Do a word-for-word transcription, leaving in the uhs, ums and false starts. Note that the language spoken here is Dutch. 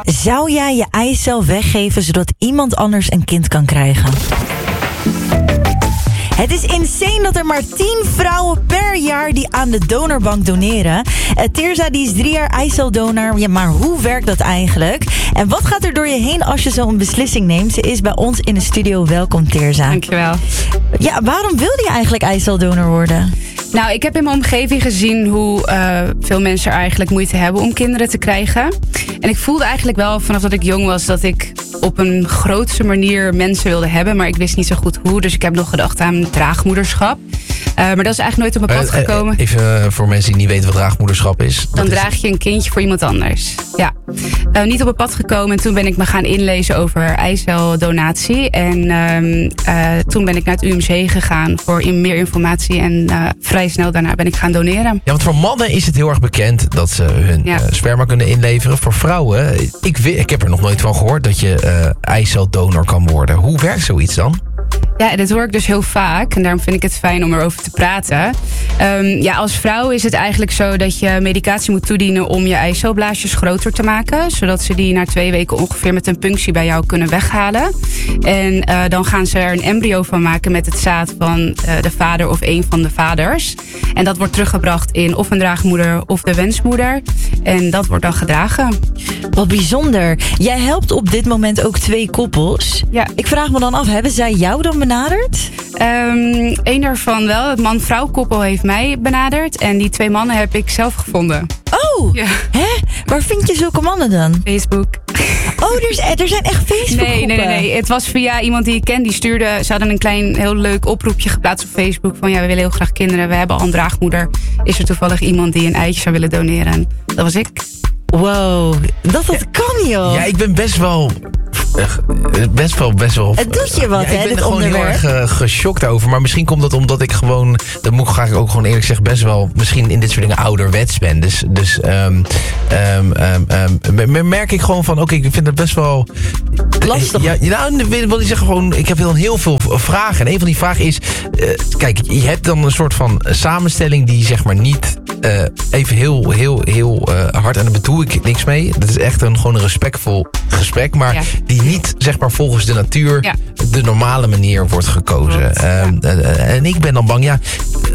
Zou jij je eicel weggeven zodat iemand anders een kind kan krijgen? Het is insane dat er maar tien vrouwen per jaar die aan de donorbank doneren. Uh, Teerza die is drie jaar eiceldonor. Ja, maar hoe werkt dat eigenlijk? En wat gaat er door je heen als je zo'n beslissing neemt? Ze is bij ons in de studio. Welkom, Teerza. Dankjewel. Ja, waarom wilde je eigenlijk eiceldonor worden? Nou, ik heb in mijn omgeving gezien hoe uh, veel mensen er eigenlijk moeite hebben om kinderen te krijgen. En ik voelde eigenlijk wel vanaf dat ik jong was dat ik op een grootste manier mensen wilde hebben. Maar ik wist niet zo goed hoe. Dus ik heb nog gedacht aan draagmoederschap. Uh, maar dat is eigenlijk nooit op mijn pad gekomen. Even uh, voor mensen die niet weten wat draagmoederschap is. Dan is... draag je een kindje voor iemand anders. Ja. Uh, niet op mijn pad gekomen. En toen ben ik me gaan inlezen over eiceldonatie. En uh, uh, toen ben ik naar het U M C gegaan voor in meer informatie. En uh, vrij snel daarna ben ik gaan doneren. Ja, want voor mannen is het heel erg bekend dat ze hun ja. uh, sperma kunnen inleveren. Voor vrouwen, ik, ik heb er nog nooit van gehoord dat je uh, eiceldonor kan worden. Hoe werkt zoiets dan? Ja, dat hoor ik dus heel vaak. En daarom vind ik het fijn om erover te praten. Um, ja, als vrouw is het eigenlijk zo dat je medicatie moet toedienen om je eicelblaasjes groter te maken. Zodat ze die na twee weken ongeveer met een punctie bij jou kunnen weghalen. En uh, dan gaan ze er een embryo van maken met het zaad van uh, de vader of een van de vaders. En dat wordt teruggebracht in of een draagmoeder of de wensmoeder. En dat wordt dan gedragen. Wat bijzonder. Jij helpt op dit moment ook twee koppels. Ja. Ik vraag me dan af, hebben zij jou dan benaderd? Um, Eén daarvan wel. Het man-vrouw koppel heeft mij benaderd. En die twee mannen heb ik zelf gevonden. Oh, ja. Hè? Waar vind je zulke mannen dan? Facebook. Oh, er, is, er zijn echt Facebook nee, nee, nee, nee. Het was via iemand die ik ken. Die stuurde, ze hadden een klein, heel leuk oproepje geplaatst op Facebook. Van ja, we willen heel graag kinderen. We hebben al een draagmoeder. Is er toevallig iemand die een eitje zou willen doneren? Dat was ik. Wow, dat dat kan, joh. Ja, ik ben best wel... Best wel, best wel... Het doet je wat, ja, hè, ik ben dit er gewoon onderwerp. heel erg uh, geschokt over. Maar misschien komt dat omdat ik gewoon... Dat moet ik ook gewoon eerlijk zeggen... Best wel misschien in dit soort dingen ouderwets ben. Dus, dus um, um, um, um, merk ik gewoon van... Oké, okay, ik vind het best wel... Lastig. Ja, nou, wil ik zeggen gewoon... Ik heb dan heel veel vragen. En een van die vragen is... Uh, kijk, je hebt dan een soort van samenstelling... die zeg maar niet... Uh, even heel, heel, heel uh, hard... En daar bedoel ik niks mee. Dat is echt een, gewoon een respectvol gesprek. Maar... Ja. Die niet, zeg maar, volgens de natuur... Ja. de normale manier wordt gekozen. Ja. Uh, uh, en ik ben dan bang, ja...